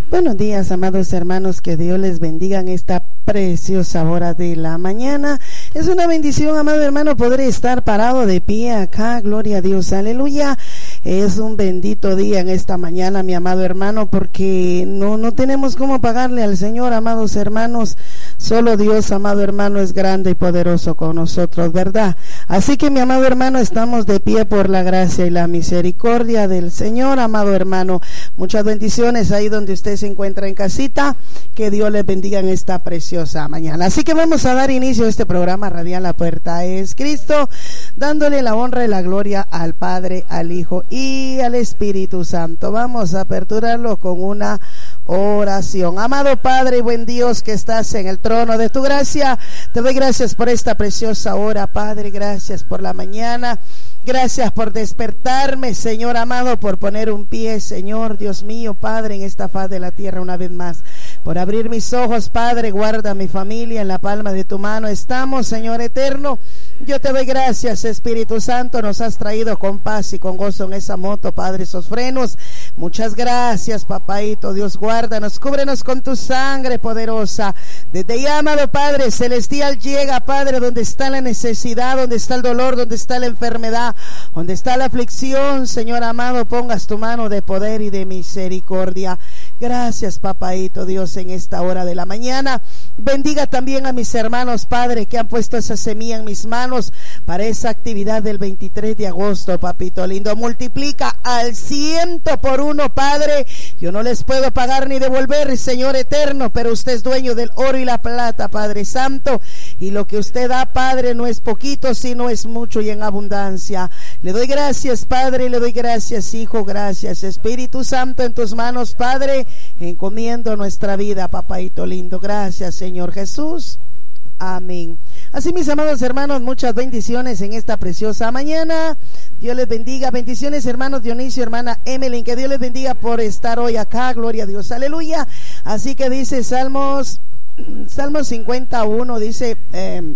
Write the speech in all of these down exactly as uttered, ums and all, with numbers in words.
Buenos días, amados hermanos, que Dios les bendiga en esta preciosa hora de la mañana. Es una bendición, amado hermano, poder estar parado de pie acá, gloria a Dios, aleluya. Es un bendito día en esta mañana, mi amado hermano, porque no, no tenemos cómo pagarle al Señor, amados hermanos. Solo Dios, amado hermano, es grande y poderoso con nosotros, ¿verdad? Así que, mi amado hermano, estamos de pie por la gracia y la misericordia del Señor, amado hermano. Muchas bendiciones ahí donde usted se encuentra en casita. Que Dios les bendiga en esta preciosa mañana. Así que vamos a dar inicio a este programa radial La Puerta es Cristo, dándole la honra y la gloria al Padre, al Hijo y al Espíritu Santo. Vamos a aperturarlo con una oración. Amado Padre y buen Dios que estás en el trono de tu gracia, te doy gracias por esta preciosa hora, Padre. Gracias por la mañana. Gracias por despertarme, Señor amado, por poner un pie, Señor Dios mío, Padre, en esta faz de la tierra una vez más. Por abrir mis ojos, Padre, guarda mi familia en la palma de tu mano. Estamos, Señor eterno. Yo te doy gracias, Espíritu Santo. Nos has traído con paz y con gozo en esa moto, Padre, esos frenos. Muchas gracias, papaito. Dios, guárdanos, cúbrenos con tu sangre poderosa. Desde ya, amado Padre celestial, llega, Padre, donde está la necesidad, donde está el dolor, donde está la enfermedad, donde está la aflicción, Señor amado, pongas tu mano de poder y de misericordia. Gracias, papaito Dios, en esta hora de la mañana. Bendiga también a mis hermanos, Padre, que han puesto esa semilla en mis manos para esa actividad del veintitrés de agosto, papito lindo. Multiplica al ciento por uno, Padre. Yo no les puedo pagar ni devolver, Señor eterno, pero usted es dueño del oro y la plata, Padre Santo. Y lo que usted da, Padre, no es poquito, sino es mucho y en abundancia. Le doy gracias, Padre, le doy gracias, Hijo, gracias, Espíritu Santo, en tus manos, Padre. Encomiendo nuestra vida, papaito lindo. Gracias, Señor Jesús. Amén. Así, mis amados hermanos, muchas bendiciones en esta preciosa mañana. Dios les bendiga. Bendiciones, hermanos Dionisio, hermana Emeline. Que Dios les bendiga por estar hoy acá. Gloria a Dios. Aleluya. Así que dice Salmos, Salmos cincuenta y uno, dice... Eh,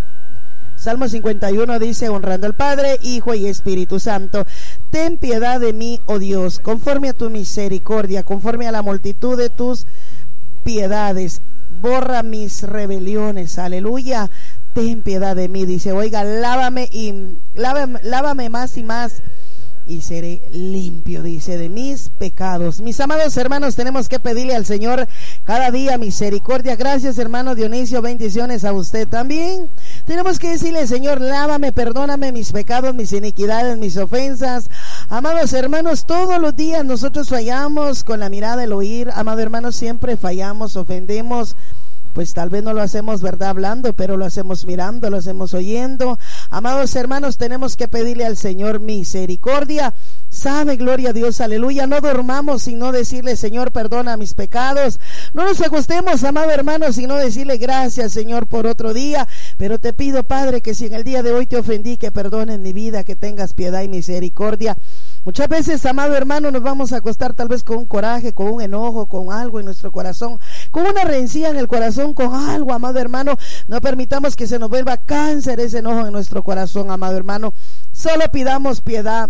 Salmo cincuenta y uno dice, honrando al Padre, Hijo y Espíritu Santo. Ten piedad de mí, oh Dios, conforme a tu misericordia, conforme a la multitud de tus piedades. Borra mis rebeliones, aleluya. Ten piedad de mí, dice, oiga, lávame y lávame, lávame más y más y seré limpio, dice, de mis pecados. Mis amados hermanos, tenemos que pedirle al Señor cada día misericordia. Gracias, hermano Dionisio, bendiciones a usted también. Tenemos que decirle, Señor, lávame, perdóname mis pecados, mis iniquidades, mis ofensas. Amados hermanos, todos los días nosotros fallamos con la mirada, el oír. Amado hermano, siempre fallamos, ofendemos. Pues tal vez no lo hacemos, ¿verdad?, hablando, pero lo hacemos mirando, lo hacemos oyendo. Amados hermanos, tenemos que pedirle al Señor misericordia. Sabe, gloria a Dios, aleluya. No dormamos sino decirle, Señor, perdona mis pecados. No nos acostemos, amado hermano, sino decirle gracias, Señor, por otro día. Pero te pido, Padre, que si en el día de hoy te ofendí, que perdones mi vida, que tengas piedad y misericordia. Muchas veces, amado hermano, nos vamos a acostar tal vez con un coraje, con un enojo, con algo en nuestro corazón, con una rencilla en el corazón, con algo, amado hermano. No permitamos que se nos vuelva cáncer ese enojo en nuestro corazón, amado hermano. Solo pidamos piedad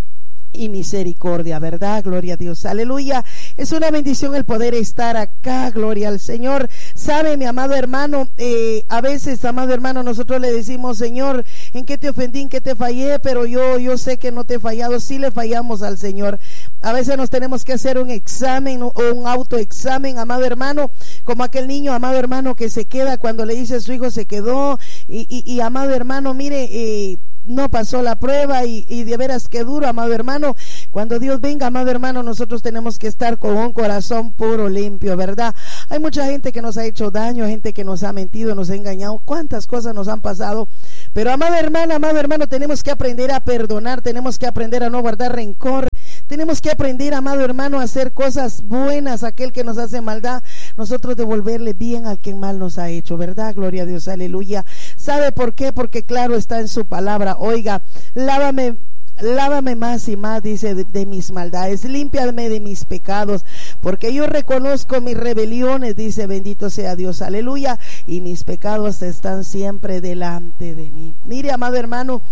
y misericordia, ¿verdad? Gloria a Dios, aleluya. Es una bendición el poder estar acá, gloria al Señor. Sabe, mi amado hermano, eh, a veces, amado hermano, nosotros le decimos, Señor, ¿en qué te ofendí, en qué te fallé? Pero yo, yo sé que no te he fallado. Sí le fallamos al Señor. A veces nos tenemos que hacer un examen o un autoexamen, amado hermano, como aquel niño, amado hermano, que se queda cuando le dice a su hijo se quedó y, y, y amado hermano, mire, eh, no pasó la prueba y, y de veras que duro, amado hermano. Cuando Dios venga, amado hermano, nosotros tenemos que estar con un corazón puro, limpio, ¿verdad? Hay mucha gente que nos ha hecho daño, gente que nos ha mentido, nos ha engañado, cuántas cosas nos han pasado. Pero, amada hermana, amado hermano, tenemos que aprender a perdonar, tenemos que aprender a no guardar rencor. Tenemos que aprender, amado hermano, a hacer cosas buenas a aquel que nos hace maldad. Nosotros devolverle bien al que mal nos ha hecho, ¿verdad? Gloria a Dios, aleluya. ¿Sabe por qué? Porque claro está en su palabra. Oiga, lávame, lávame más y más, dice, de, de mis maldades. Límpiame de mis pecados, porque yo reconozco mis rebeliones, dice, bendito sea Dios, aleluya. Y mis pecados están siempre delante de mí. Mire, amado hermano,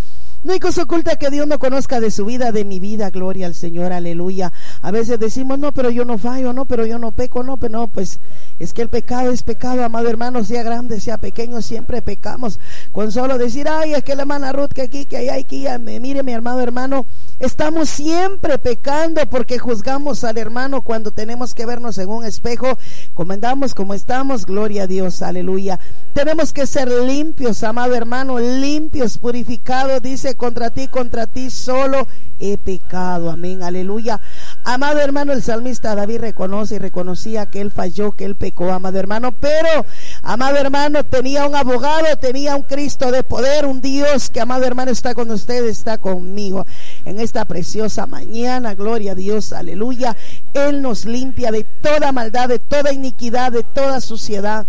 No hay cosa oculta que Dios no conozca de su vida, de mi vida. Gloria al Señor, aleluya. A veces decimos, no, pero yo no fallo, no, pero yo no peco, no, pero no, pues es que el pecado es pecado, amado hermano, sea grande, sea pequeño, siempre pecamos. Con solo decir, ay, es que la hermana Ruth, que aquí, que allá, que allá, me mire mi amado hermano, estamos siempre pecando porque juzgamos al hermano cuando tenemos que vernos en un espejo, como andamos, como estamos, gloria a Dios, aleluya. Tenemos que ser limpios, amado hermano, limpios, purificados, dice, contra ti, contra ti solo he pecado, amén, aleluya. Amado hermano, el salmista David reconoce y reconocía que él falló, que él pecó, amado hermano, pero, amado hermano, tenía un abogado, tenía un Cristo de poder, un Dios que, amado hermano, está con usted, está conmigo en esta preciosa mañana, gloria a Dios, aleluya. Él nos limpia de toda maldad, de toda iniquidad, de toda suciedad.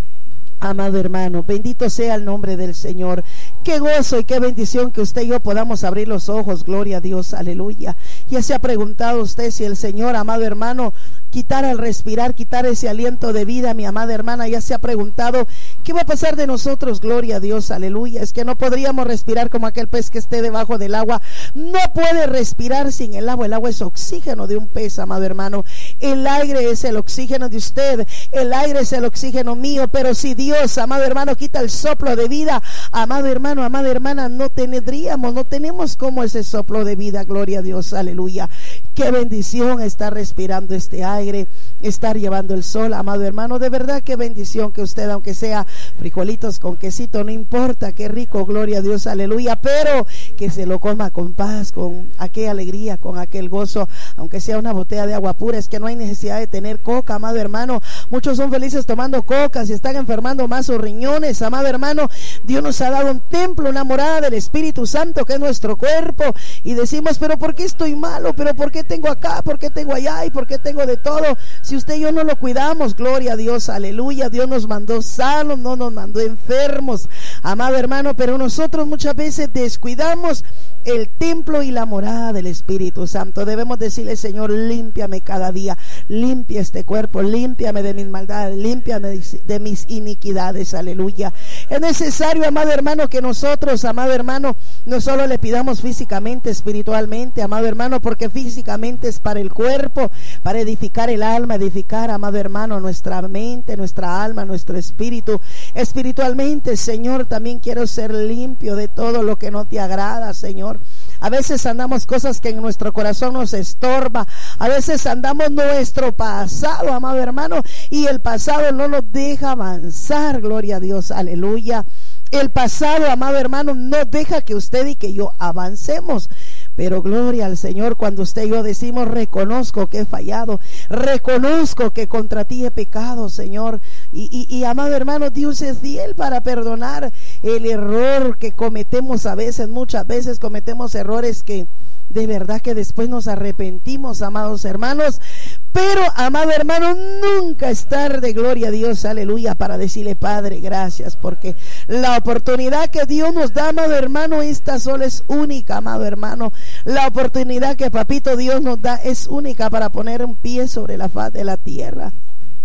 Amado hermano, bendito sea el nombre del Señor. Qué gozo y qué bendición que usted y yo podamos abrir los ojos, gloria a Dios, aleluya. Ya se ha preguntado usted si el Señor, amado hermano, quitar al respirar, quitar ese aliento de vida, mi amada hermana, ya se ha preguntado, ¿qué va a pasar de nosotros? Gloria a Dios, aleluya. Es que no podríamos respirar como aquel pez que esté debajo del agua. No puede respirar sin el agua. El agua es oxígeno de un pez, amado hermano. El aire es el oxígeno de usted. El aire es el oxígeno mío. Pero si Dios, amado hermano, quita el soplo de vida, amado hermano, amada hermana, no tendríamos, no tenemos como ese soplo de vida. Gloria a Dios, aleluya. Qué bendición estar respirando este aire, estar llevando el sol, amado hermano. De verdad, qué bendición que usted, aunque sea frijolitos con quesito, no importa, qué rico, gloria a Dios, aleluya, pero que se lo coma con paz, con aquella alegría, con aquel gozo, aunque sea una botella de agua pura. Es que no hay necesidad de tener coca, amado hermano. Muchos son felices tomando coca, se están enfermando más sus riñones, amado hermano. Dios nos ha dado un templo, una morada del Espíritu Santo que es nuestro cuerpo, y decimos, pero ¿por qué estoy malo? ¿Pero por qué tengo acá? ¿Por qué tengo allá? ¿Y por qué tengo de todo? Si usted y yo no lo cuidamos, gloria a Dios, aleluya. Dios nos mandó sanos, no nos mandó enfermos, amado hermano, pero nosotros muchas veces descuidamos el templo y la morada del Espíritu Santo. Debemos decirle, Señor, límpiame cada día, limpia este cuerpo, límpiame de mis maldades, límpiame de mis iniquidades, aleluya. Es necesario, amado hermano, que nosotros, amado hermano, no solo le pidamos físicamente, espiritualmente, amado hermano, porque físicamente es para el cuerpo, para edificar el alma, edificar, amado hermano, nuestra mente, nuestra alma, nuestro espíritu. Espiritualmente, Señor, también quiero ser limpio de todo lo que no te agrada, Señor. A veces andamos cosas que en nuestro corazón nos estorba. A veces andamos nuestro pasado, amado hermano, y el pasado no nos deja avanzar, gloria a Dios, aleluya. El pasado, amado hermano, no deja que usted y que yo avancemos. Pero gloria al Señor, cuando usted y yo decimos, reconozco que he fallado, reconozco que contra ti he pecado, Señor. Y, y, y amado hermano, Dios es fiel para perdonar el error que cometemos a veces. Muchas veces cometemos errores que de verdad que después nos arrepentimos, amados hermanos. Pero, amado hermano, nunca es tarde, gloria a Dios, aleluya, para decirle, Padre, gracias, porque la oportunidad que Dios nos da, amado hermano, esta sola es única, amado hermano. La oportunidad que Papito Dios nos da es única para poner un pie sobre la faz de la tierra.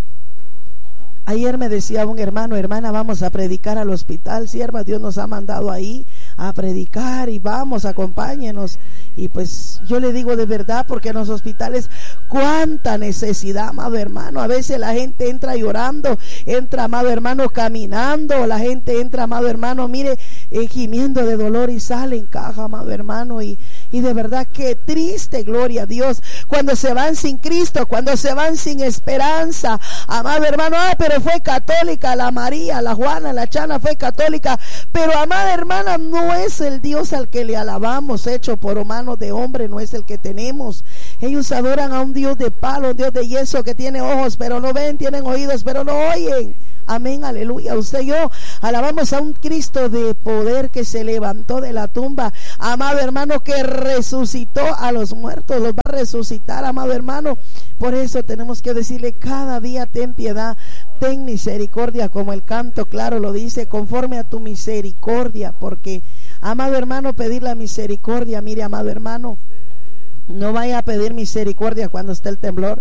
Ayer me decía un hermano, hermana, vamos a predicar al hospital, sierva, Dios nos ha mandado ahí a predicar y vamos, acompáñenos. Y pues yo le digo de verdad, porque en los hospitales cuánta necesidad, amado hermano. A veces la gente entra llorando, entra, amado hermano, caminando, la gente entra, amado hermano, mire, eh, gimiendo de dolor y sale en caja, amado hermano. Y, y de verdad que triste, gloria a Dios, cuando se van sin Cristo, cuando se van sin esperanza, amado hermano. Ah, pero fue católica la María, la Juana, la Chana fue católica, pero amada hermana, no es el Dios al que le alabamos, hecho por humano de hombre, no es el que tenemos. Ellos adoran a un Dios de palo, un Dios de yeso, que tiene ojos pero no ven, tienen oídos pero no oyen. Amén, aleluya. Usted y yo alabamos a un Cristo de poder que se levantó de la tumba, amado hermano, que resucitó a los muertos, los va a resucitar, amado hermano. Por eso tenemos que decirle cada día, ten piedad, ten misericordia, como el canto claro lo dice, conforme a tu misericordia, porque, amado hermano, pedir la misericordia, mire, amado hermano, no vaya a pedir misericordia cuando esté el temblor.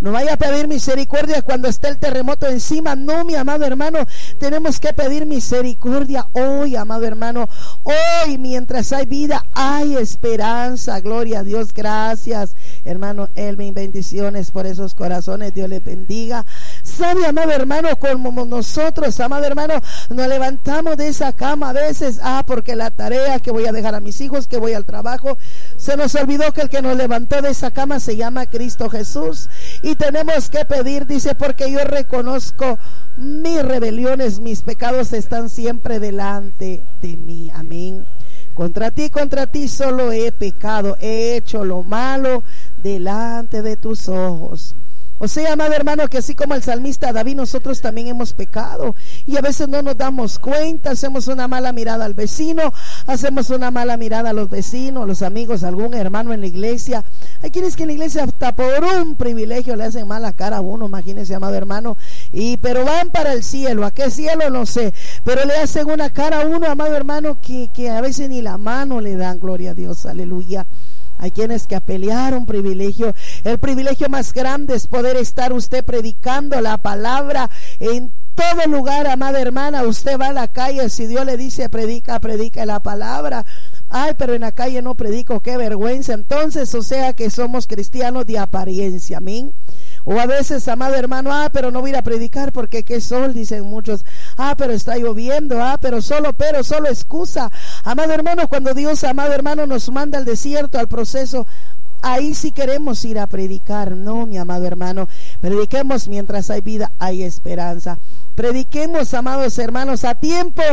No vaya a pedir misericordia cuando esté el terremoto encima. No, mi amado hermano, tenemos que pedir misericordia hoy, amado hermano. Hoy, mientras hay vida, hay esperanza. Gloria a Dios. Gracias, hermano Elvin. Bendiciones por esos corazones. Dios les bendiga. Sabe, amado hermano, como nosotros, amado hermano, nos levantamos de esa cama a veces, ah, porque la tarea que voy a dejar a mis hijos, que voy al trabajo, se nos olvidó que el que nos levantó de esa cama se llama Cristo Jesús, y tenemos que pedir, dice, porque yo reconozco mis rebeliones, mis pecados están siempre delante de mí. Amén. Contra ti, contra ti solo he pecado, he hecho lo malo delante de tus ojos. O sea, amado hermano, que así como el salmista David, nosotros también hemos pecado y a veces no nos damos cuenta. Hacemos una mala mirada al vecino, hacemos una mala mirada a los vecinos, los amigos, algún hermano en la iglesia. Hay quienes que en la iglesia hasta por un privilegio le hacen mala cara a uno, imagínense, amado hermano, y pero van para el cielo. ¿A qué cielo? No sé, pero le hacen una cara a uno, amado hermano, que, que a veces ni la mano le dan. Gloria a Dios, aleluya. Hay quienes que a pelear un privilegio. El privilegio más grande es poder estar usted predicando la palabra en todo lugar, amada hermana. Usted va a la calle, si Dios le dice predica, predica la palabra. Ay, pero en la calle no predico, qué vergüenza. Entonces, o sea que somos cristianos de apariencia. Amén. O a veces, amado hermano, ah, pero no voy a ir a predicar porque qué sol, dicen muchos. Ah, pero está lloviendo, ah, pero solo, pero solo excusa. Amado hermano, cuando Dios, amado hermano, nos manda al desierto, al proceso, ahí sí queremos ir a predicar. No, mi amado hermano, prediquemos mientras hay vida, hay esperanza. Prediquemos, amados hermanos, a tiempo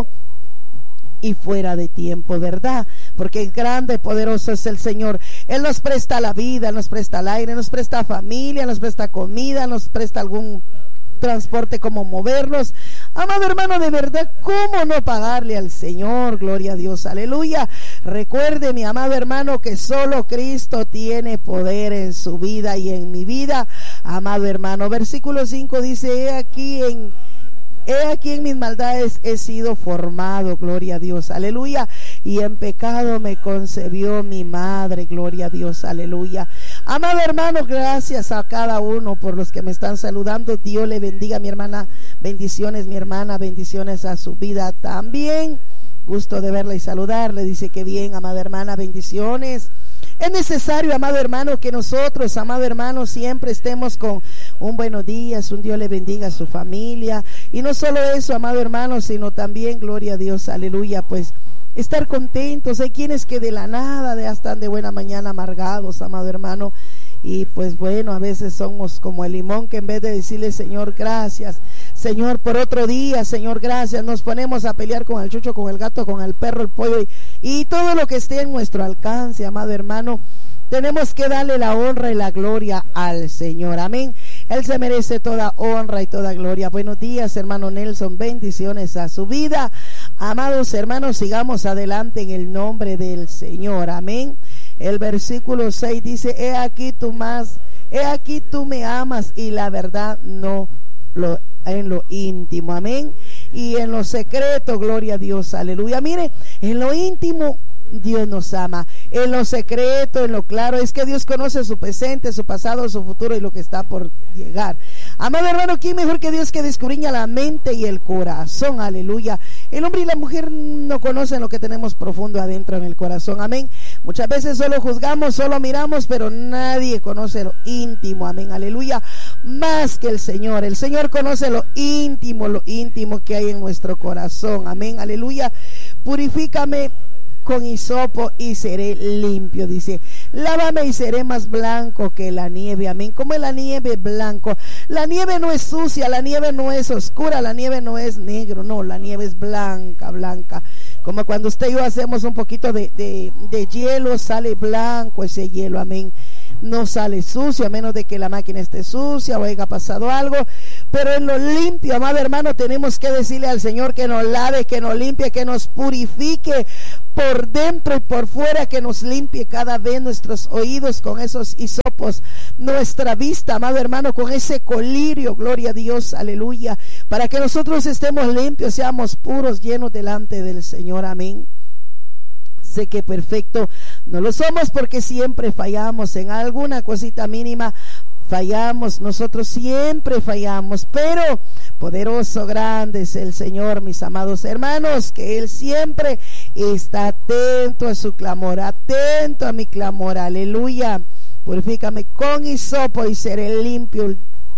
y fuera de tiempo, ¿verdad? Porque grande, poderoso es el Señor. Él nos presta la vida, nos presta el aire, nos presta familia, nos presta comida, nos presta algún transporte como movernos. Amado hermano, de verdad, ¿cómo no pagarle al Señor? Gloria a Dios, aleluya. Recuerde, mi amado hermano, que solo Cristo tiene poder en su vida y en mi vida, amado hermano. Versículo cinco dice, he aquí en He aquí en mis maldades he sido formado, gloria a Dios, aleluya, y en pecado me concebió mi madre, gloria a Dios, aleluya. Amado hermano, gracias a cada uno por los que me están saludando. Dios le bendiga, mi hermana, bendiciones, mi hermana, bendiciones a su vida también. Gusto de verla y saludarle, dice que bien, amada hermana, bendiciones. Es necesario, amado hermano, que nosotros, amado hermano, siempre estemos con un buenos días, un Dios le bendiga a su familia. Y no solo eso, amado hermano, sino también, gloria a Dios, aleluya, pues estar contentos. Hay quienes que de la nada ya están de buena mañana amargados, amado hermano. Y pues bueno, a veces somos como el limón que en vez de decirle, Señor, gracias, Señor, por otro día, Señor, gracias, nos ponemos a pelear con el chucho, con el gato, con el perro, el pollo y, y todo lo que esté en nuestro alcance, amado hermano. Tenemos que darle la honra y la gloria al Señor, amén. Él se merece toda honra y toda gloria. Buenos días, hermano Nelson, bendiciones a su vida. Amados hermanos, sigamos adelante en el nombre del Señor, amén. El versículo seis dice, he aquí tú más, he aquí tú me amas y la verdad no lo en lo íntimo, amén. Y en lo secreto, gloria a Dios, aleluya. Mire, en lo íntimo Dios nos ama, en lo secreto, en lo claro, es que Dios conoce su presente, su pasado, su futuro y lo que está por llegar. Amado hermano, ¿quién mejor que Dios que descubría la mente y el corazón? Aleluya. El hombre y la mujer no conocen lo que tenemos profundo adentro en el corazón, amén. Muchas veces solo juzgamos, solo miramos, pero nadie conoce lo íntimo, amén, aleluya. Más que el Señor, el Señor conoce lo íntimo, lo íntimo que hay en nuestro corazón, amén, aleluya. Purifícame con hisopo y seré limpio, dice, lávame y seré más blanco que la nieve, amén. Como es la nieve blanco, la nieve no es sucia, la nieve no es oscura, la nieve no es negro, no, la nieve es blanca, blanca, como cuando usted y yo hacemos un poquito de, de, de hielo, sale blanco ese hielo, amén. No sale sucio, a menos de que la máquina esté sucia o haya pasado algo, pero en lo limpio, amado hermano, tenemos que decirle al Señor que nos lave, que nos limpie, que nos purifique por dentro y por fuera, que nos limpie cada vez nuestros oídos con esos hisopos, nuestra vista, amado hermano, con ese colirio, gloria a Dios, aleluya, para que nosotros estemos limpios, seamos puros, llenos delante del Señor, amén. Sé que perfecto no lo somos porque siempre fallamos en alguna cosita mínima, fallamos, nosotros siempre fallamos, pero poderoso, grande es el Señor, mis amados hermanos, que Él siempre está atento a su clamor, atento a mi clamor. Aleluya. Purifícame con hisopo y seré limpio,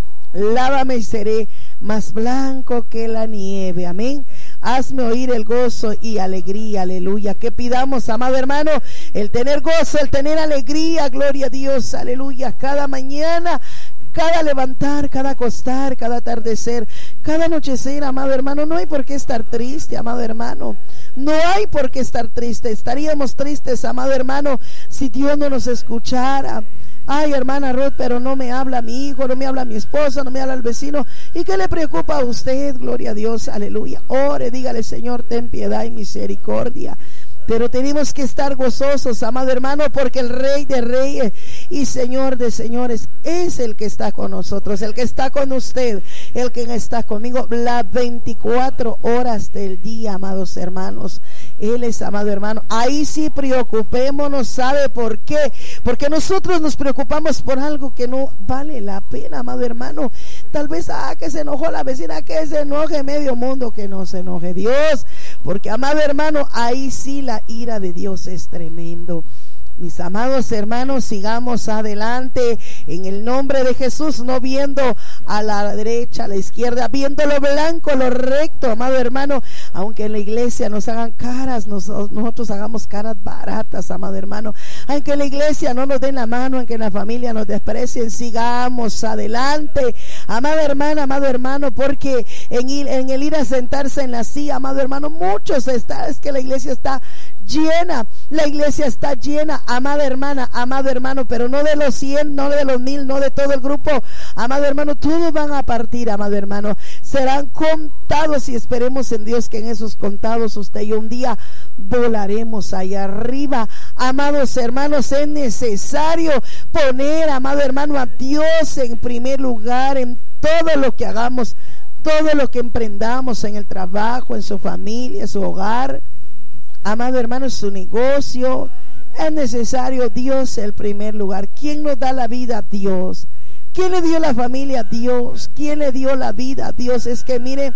lávame y seré más blanco que la nieve. Amén. Hazme oír el gozo y alegría. Aleluya. Que pidamos, amado hermano, el tener gozo, el tener alegría. Gloria a Dios. Aleluya. Cada mañana, cada levantar, cada acostar, cada atardecer, cada anochecer, amado hermano. No hay por qué estar triste, amado hermano. No hay por qué estar triste. Estaríamos tristes, amado hermano, si Dios no nos escuchara. Ay, hermana Ruth, pero no me habla mi hijo, no me habla mi esposa, no me habla el vecino. ¿Y qué le preocupa a usted? Gloria a Dios, aleluya. Ore, dígale, Señor, ten piedad y misericordia. Pero tenemos que estar gozosos, amado hermano, porque el Rey de Reyes y Señor de Señores es el que está con nosotros, el que está con usted, el que está conmigo las veinticuatro horas del día, amados hermanos. Él es, amado hermano. Ahí sí preocupémonos. ¿Sabe por qué? Porque nosotros nos preocupamos por algo que no vale la pena, amado hermano. Tal vez, ah, que se enojó la vecina, que se enoje medio mundo, que no se enoje Dios. Porque, amado hermano, ahí sí la ira de Dios es tremendo. Mis amados hermanos, sigamos adelante en el nombre de Jesús, no viendo a la derecha, a la izquierda, viendo lo blanco, lo recto, amado hermano. Aunque en la iglesia nos hagan caras, nos, nosotros hagamos caras baratas, amado hermano. Aunque en la iglesia no nos den la mano, aunque en la familia nos desprecien, sigamos adelante, amada hermana, amado hermano, porque en, ir, en el ir a sentarse en la silla, amado hermano, muchos está, es que la iglesia está llena, la iglesia está llena, amada hermana, amado hermano, pero no de los cien, no de los mil, no de todo el grupo, amado hermano, todos van a partir, amado hermano, serán contados y esperemos en Dios que en esos contados usted y yo un día volaremos allá arriba. Amados hermanos, es necesario poner, amado hermano, a Dios en primer lugar en todo lo que hagamos, todo lo que emprendamos en el trabajo, en su familia, en su hogar. Amado hermano, en su negocio, es necesario Dios el primer lugar. ¿Quién nos da la vida? Dios. ¿Quién le dio la familia? Dios. ¿Quién le dio la vida? Dios. Es que mire,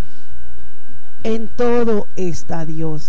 en todo está Dios.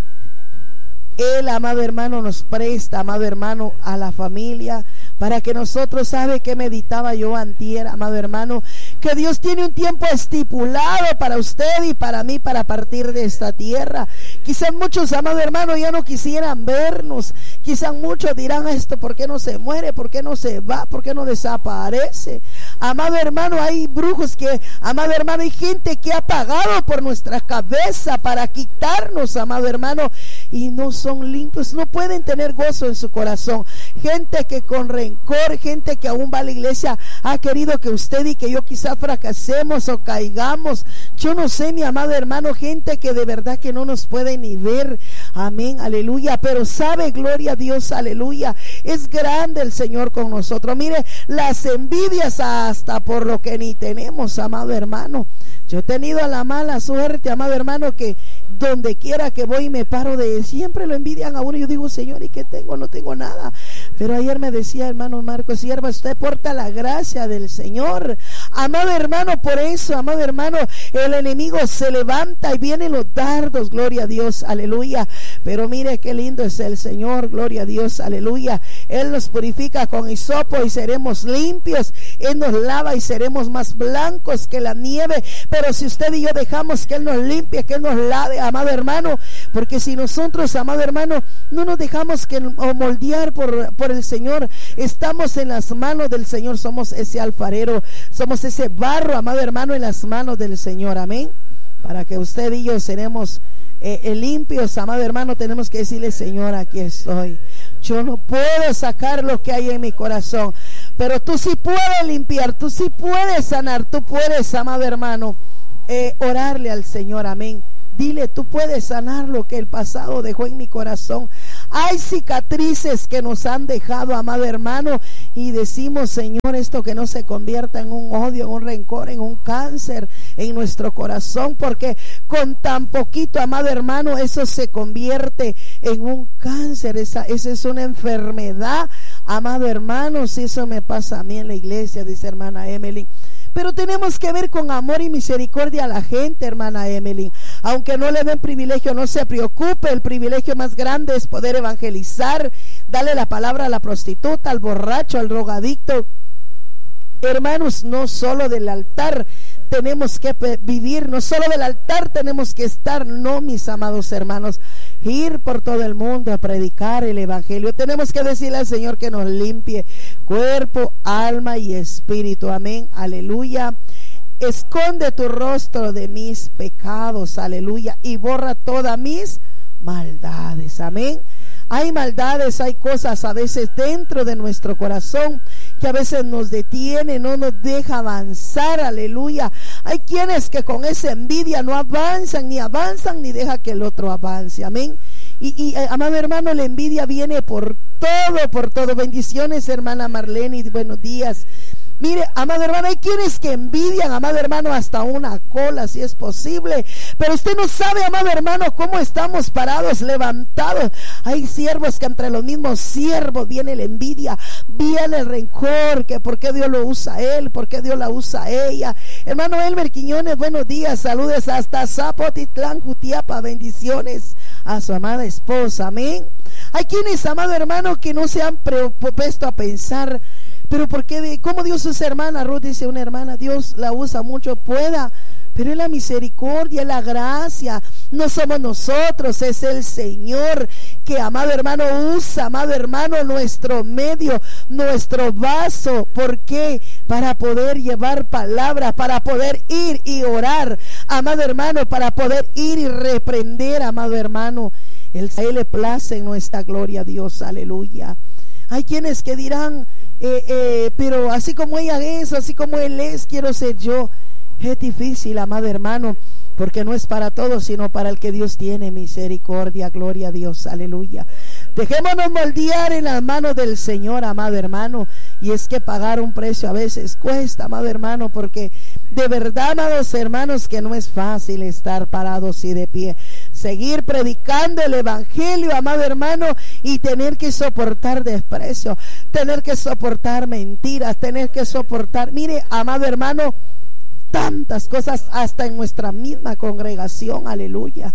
Él, amado hermano, nos presta, amado hermano, a la familia, para que nosotros, ¿sabe qué meditaba yo antier, amado hermano? Que Dios tiene un tiempo estipulado para usted y para mí para partir de esta tierra. Quizás muchos, amado hermano, ya no quisieran vernos. Quizás muchos dirán esto, ¿por qué no se muere? ¿Por qué no se va? ¿Por qué no desaparece? Amado hermano, hay brujos que, amado hermano, hay gente que ha pagado por nuestra cabeza para quitarnos, amado hermano, y no son limpios, no pueden tener gozo en su corazón. Gente que con rencor, gente que aún va a la iglesia, ha querido que usted y que yo quizá fracasemos o caigamos. Yo no sé, mi amado hermano, gente que de verdad que no nos puede ni ver. Amén, aleluya. Pero sabe, gloria a Dios, aleluya, es grande el Señor con nosotros. Mire, las envidias hasta por lo que ni tenemos, amado hermano. Yo he tenido la mala suerte, amado hermano, que donde quiera que voy me paro de siempre lo envidian a uno. Yo digo, Señor, ¿y qué tengo? No tengo nada. Pero ayer me decía, hermano Marcos, sierva, usted porta la gracia del Señor. Amado hermano, por eso, amado hermano, el enemigo se levanta y vienen los dardos, gloria a Dios, aleluya. Pero mire qué lindo es el Señor, gloria a Dios, aleluya. Él nos purifica con hisopo y seremos limpios. Él nos lava y seremos más blancos que la nieve. Pero si usted y yo dejamos que Él nos limpie, que Él nos lave, amado hermano, porque si nosotros, amado hermano, no nos dejamos que o moldear por, por el Señor, estamos en las manos del Señor, somos ese alfarero, somos ese barro, amado hermano, en las manos del Señor, amén. Para que usted y yo seremos eh, eh, limpios, amado hermano, tenemos que decirle, Señor, aquí estoy. Yo no puedo sacar lo que hay en mi corazón, pero tú sí puedes limpiar, tú sí puedes sanar, tú puedes, amado hermano, eh, orarle al Señor, amén. Dile, tú puedes sanar lo que el pasado dejó en mi corazón. Hay cicatrices que nos han dejado, amado hermano, y decimos, Señor, esto que no se convierta en un odio, en un rencor, en un cáncer en nuestro corazón, porque con tan poquito, amado hermano, eso se convierte en un cáncer. Esa, esa es una enfermedad, Amado hermano, si eso me pasa a mí en la iglesia, dice hermana Emily. Pero tenemos que ver con amor y misericordia a la gente, hermana Emily. Aunque no le den privilegio, no se preocupe. El privilegio más grande es poder evangelizar, darle la palabra a la prostituta, al borracho, al drogadicto. Hermanos, no solo del altar tenemos que vivir, no solo del altar tenemos que estar, no, mis amados hermanos, ir por todo el mundo a predicar el evangelio. Tenemos que decirle al Señor que nos limpie cuerpo, alma y espíritu. Amén, aleluya. Esconde tu rostro de mis pecados, aleluya, y borra todas mis maldades. Amén. Hay maldades, hay cosas a veces dentro de nuestro corazón que a veces nos detiene, no nos deja avanzar, aleluya. Hay quienes que con esa envidia no avanzan, ni avanzan, ni deja que el otro avance, amén. Y, y amado hermano, la envidia viene por todo, por todo. Bendiciones, hermana Marlene, y buenos días. Mire, amado hermano, hay quienes que envidian, amado hermano, hasta una cola, si es posible. Pero usted no sabe, amado hermano, cómo estamos parados, levantados. Hay siervos que entre los mismos siervos viene la envidia, viene el rencor, que por qué Dios lo usa a él, por qué Dios la usa a ella. Hermano Elmer Quiñones, buenos días, saludes hasta Zapotitlán, Jutiapa, bendiciones a su amada esposa, amén. Hay quienes, amado hermano, que no se han propuesto a pensar, pero ¿por qué? ¿Cómo Dios usa hermana? Ruth dice, una hermana, Dios la usa mucho, pueda, pero es la misericordia, es la gracia. No somos nosotros, es el Señor que, amado hermano, usa, amado hermano, nuestro medio, nuestro vaso. ¿Por qué? Para poder llevar palabra, para poder ir y orar, amado hermano, para poder ir y reprender, amado hermano. Él, a Él le place en nuestra gloria a Dios, aleluya. Hay quienes que dirán, eh, eh, pero así como ella es, así como él es, quiero ser yo. Es difícil, amado hermano, porque no es para todos, sino para el que Dios tiene misericordia. Gloria a Dios, aleluya. Dejémonos moldear en las manos del Señor, amado hermano. Y es que pagar un precio a veces cuesta, amado hermano, porque de verdad, amados hermanos, que no es fácil estar parados y de pie, seguir predicando el evangelio, amado hermano, y tener que soportar desprecio, tener que soportar mentiras, tener que soportar, mire, amado hermano, tantas cosas hasta en nuestra misma congregación, aleluya.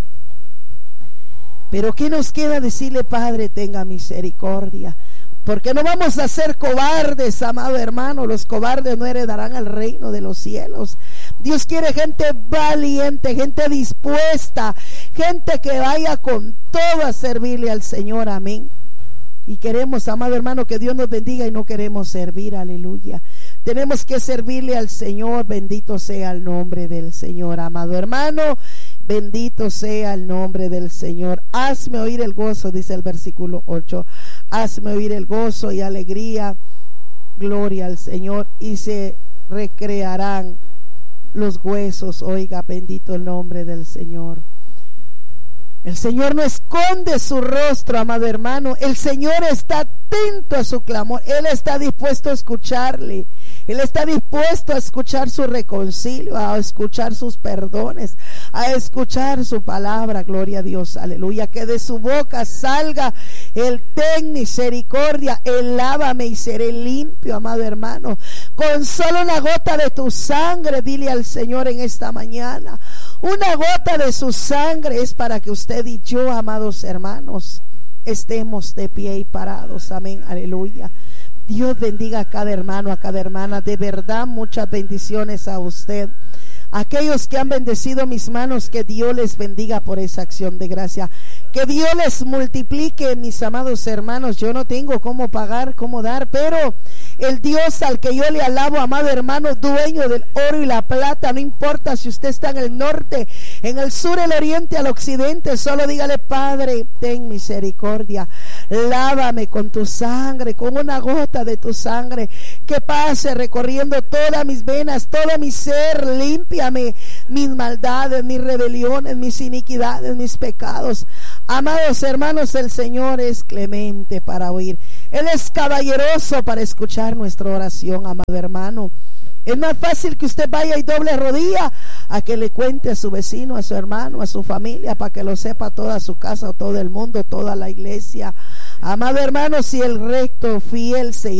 Pero ¿qué nos queda decirle? Padre, tenga misericordia, porque no vamos a ser cobardes, amado hermano. Los cobardes no heredarán el reino de los cielos. Dios quiere gente valiente, gente dispuesta, gente que vaya con todo a servirle al Señor, amén. Y queremos, amado hermano, que Dios nos bendiga y no queremos servir, aleluya. Tenemos que servirle al Señor, bendito sea el nombre del Señor, amado hermano. Bendito sea el nombre del Señor. Hazme oír el gozo, dice el versículo ocho. Hazme oír el gozo y alegría, gloria al Señor, y se recrearán los huesos. Oiga, bendito el nombre del Señor. El Señor no esconde su rostro, amado hermano. El Señor está atento a su clamor. Él está dispuesto a escucharle. Él está dispuesto a escuchar su reconcilio, a escuchar sus perdones, a escuchar su palabra. Gloria a Dios, aleluya. Que de su boca salga el ten misericordia, el lávame y seré limpio, amado hermano. Con solo una gota de tu sangre, dile al Señor en esta mañana. Una gota de su sangre es para que usted y yo, amados hermanos, estemos de pie y parados. Amén, aleluya. Dios bendiga a cada hermano, a cada hermana. De verdad, muchas bendiciones a usted. Aquellos que han bendecido mis manos, que Dios les bendiga por esa acción de gracia. Que Dios les multiplique, mis amados hermanos. Yo no tengo cómo pagar, cómo dar, pero el Dios al que yo le alabo, amado hermano, dueño del oro y la plata, no importa si usted está en el norte, en el sur, el oriente, al occidente, solo dígale: Padre, ten misericordia, lávame con tu sangre, con una gota de tu sangre, que pase recorriendo todas mis venas, todo mi ser, límpiame mis maldades, mis rebeliones, mis iniquidades, mis pecados. Amados hermanos, el Señor es clemente para oír, Él es caballeroso para escuchar nuestra oración, amado hermano. Es más fácil que usted vaya y doble rodilla a que le cuente a su vecino, a su hermano, a su familia, para que lo sepa toda su casa, todo el mundo, toda la iglesia. Amado hermano, si el recto fiel se